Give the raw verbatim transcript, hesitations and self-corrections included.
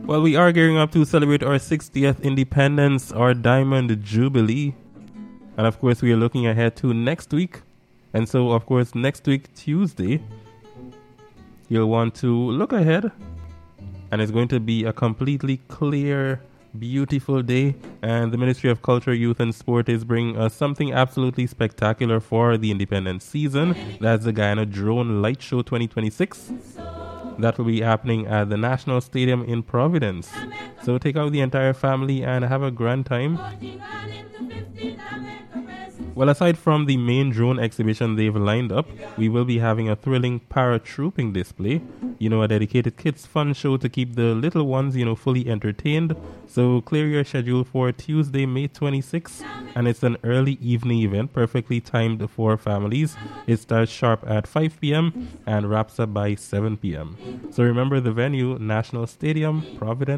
Well, we are gearing up to celebrate our sixtieth independence, our Diamond Jubilee. And of course, we are looking ahead to next week. And so, of course, next week, Tuesday, you'll want to look ahead. And it's going to be a completely clear, beautiful day. And the Ministry of Culture, Youth and Sport is bringing us something absolutely spectacular for the Independence season. That's the Guyana Drone Light Show twenty twenty-six. That will be happening at the National Stadium in Providence. So take out the entire family and have a grand time. Well, aside from the main drone exhibition they've lined up, we will be having a thrilling paratrooping display. You know, a dedicated kids fun show to keep the little ones, you know, fully entertained. So clear your schedule for Tuesday, May twenty-sixth. And it's an early evening event, perfectly timed for families. It starts sharp at five p.m. and wraps up by seven p.m. So remember the venue, National Stadium, Providence.